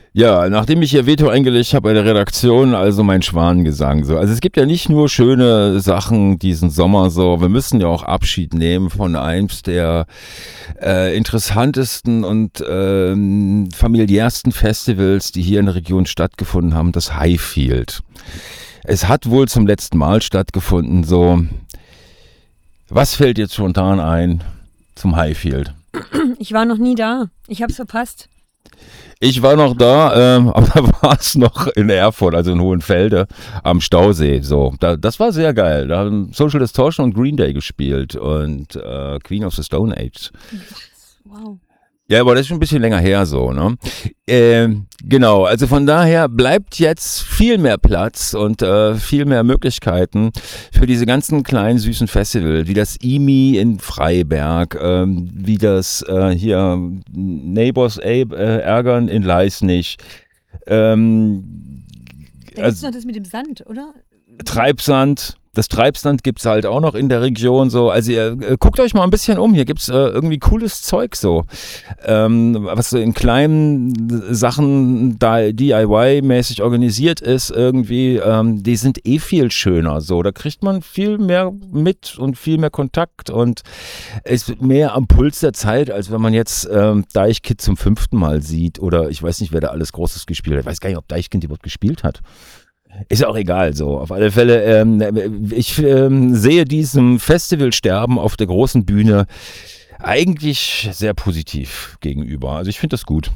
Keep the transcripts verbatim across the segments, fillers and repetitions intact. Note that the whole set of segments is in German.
Ja, nachdem ich hier Veto eingelegt habe bei der Redaktion, also mein Schwanengesang so. Also es gibt ja nicht nur schöne Sachen diesen Sommer so, wir müssen ja auch Abschied nehmen von eins der äh, interessantesten und ähm, familiärsten Festivals, die hier in der Region stattgefunden haben, das Highfield. Es hat wohl zum letzten Mal stattgefunden, so. Was fällt jetzt spontan ein zum Highfield? Ich war noch nie da, ich hab's verpasst. Ich war noch da, ähm, aber da war es noch in Erfurt, also in Hohenfelde am Stausee. So, da, das war sehr geil. Da haben Social Distortion und Green Day gespielt und äh, Queen of the Stone Age. Wow. Ja, aber das ist schon ein bisschen länger her so, ne? Ähm, genau, also von daher bleibt jetzt viel mehr Platz und äh, viel mehr Möglichkeiten für diese ganzen kleinen süßen Festivals, wie das I M I in Freiberg, ähm, wie das äh, hier Neighbors Abe, äh, ärgern in Leisnig. Ähm, Da gibt's noch das mit dem Sand, oder? Treibsand. Das Treibsand gibt's halt auch noch in der Region so. Also ihr äh, guckt euch mal ein bisschen um. Hier gibt's äh, irgendwie cooles Zeug so. Ähm, was so in kleinen Sachen da D I Y-mäßig organisiert ist irgendwie. Ähm, die sind eh viel schöner so. Da kriegt man viel mehr mit und viel mehr Kontakt und ist mehr am Puls der Zeit, als wenn man jetzt ähm, Deichkind zum fünften Mal sieht. Oder ich weiß nicht, wer da alles Großes gespielt hat. Ich weiß gar nicht, ob Deichkind überhaupt gespielt hat. Ist ja auch egal, so. Auf alle Fälle, ähm, ich ähm, sehe diesem Festivalsterben auf der großen Bühne eigentlich sehr positiv gegenüber. Also ich finde das gut.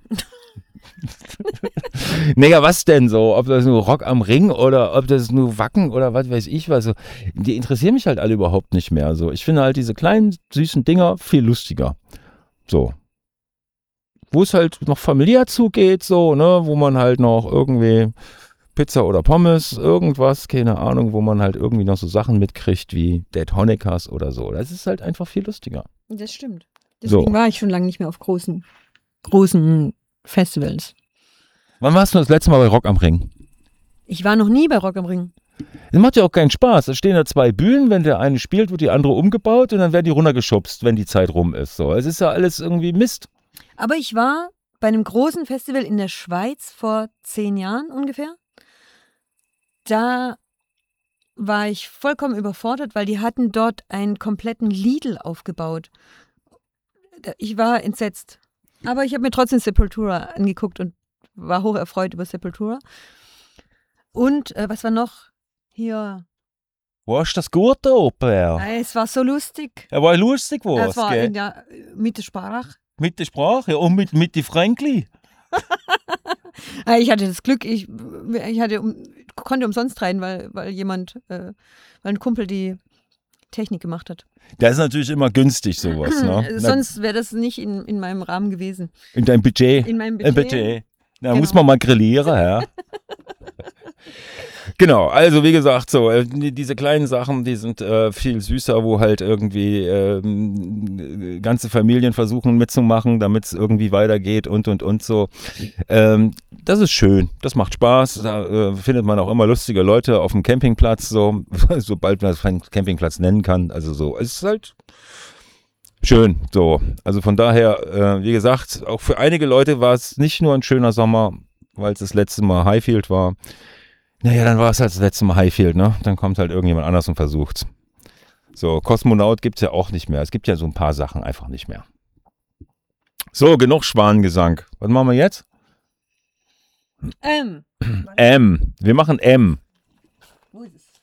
Naja, was denn so? Ob das nur Rock am Ring oder ob das nur Wacken oder was weiß ich was. So. Die interessieren mich halt alle überhaupt nicht mehr. So. Ich finde halt diese kleinen, süßen Dinger viel lustiger. So. Wo es halt noch familiär zugeht, so, ne, wo man halt noch irgendwie Pizza oder Pommes, irgendwas, keine Ahnung, wo man halt irgendwie noch so Sachen mitkriegt wie Dead Honeckers oder so. Das ist halt einfach viel lustiger. Das stimmt. Deswegen So. war ich schon lange nicht mehr auf großen, großen Festivals. Wann warst du das letzte Mal bei Rock am Ring? Ich war noch nie bei Rock am Ring. Das macht ja auch keinen Spaß. Da stehen da zwei Bühnen, wenn der eine spielt, wird die andere umgebaut und dann werden die runtergeschubst, wenn die Zeit rum ist. So, es ist ja alles irgendwie Mist. Aber ich war bei einem großen Festival in der Schweiz vor zehn Jahren ungefähr. Da war ich vollkommen überfordert, weil die hatten dort einen kompletten Lidl aufgebaut. Ich war entsetzt. Aber ich habe mir trotzdem Sepultura angeguckt und war hoch erfreut über Sepultura. Und äh, was war noch? Hier. Wo ist das gut da oben? Ja, Äh, es war so lustig. ja war lustig was, Es war gell? in der, mit der Sprache. Mit der Sprache ja, und mit, mit die Fränkli. Äh, Ich hatte das Glück, ich, ich hatte, um, konnte umsonst rein, weil, weil jemand, äh, weil ein Kumpel die Technik gemacht hat. Das ist natürlich immer günstig, sowas. Ne? Äh, Sonst wäre das nicht in, in meinem Rahmen gewesen. In deinem Budget. In meinem Ein Budget. Budget. Da Genau. muss man mal grillieren, ja. Genau, also wie gesagt, so äh, die- diese kleinen Sachen, die sind äh, viel süßer, wo halt irgendwie ähm, ganze Familien versuchen mitzumachen, damit es irgendwie weitergeht und und und so. Ähm, das ist schön, das macht Spaß. Da äh, findet man auch immer lustige Leute auf dem Campingplatz, so sobald man es einen Campingplatz nennen kann. Also so, es ist halt schön, so. Also von daher, äh, wie gesagt, auch für einige Leute war es nicht nur ein schöner Sommer, weil es das letzte Mal Highfield war. Naja, dann war es halt das letzte Mal Highfield, ne? Dann kommt halt irgendjemand anders und versucht's. So, Kosmonaut gibt's ja auch nicht mehr. Es gibt ja so ein paar Sachen einfach nicht mehr. So, genug Schwanengesang. Was machen wir jetzt? Ähm, M. Wir machen M. wo ist es?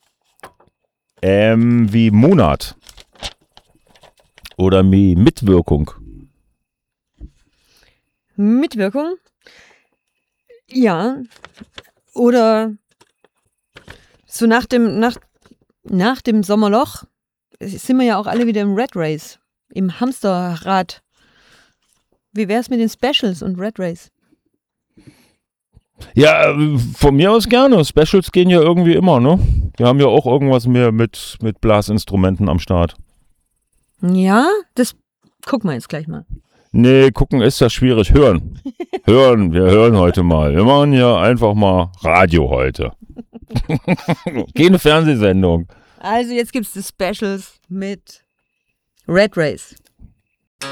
M wie Monat. Oder wie Mitwirkung. Mitwirkung? Ja. Oder so nach dem, nach, nach dem Sommerloch sind wir ja auch alle wieder im Red Race, im Hamsterrad. Wie wär's mit den Specials und Red Race? Ja, äh, von mir aus gerne. Specials gehen ja irgendwie immer, ne? Wir haben ja auch irgendwas mehr mit, mit Blasinstrumenten am Start. Ja, das gucken wir jetzt gleich mal. Nee, gucken ist das schwierig. Hören. Hören, wir hören heute mal. Wir machen hier einfach mal Radio heute. Keine Fernsehsendung. Also jetzt gibt's die Specials mit Red Race.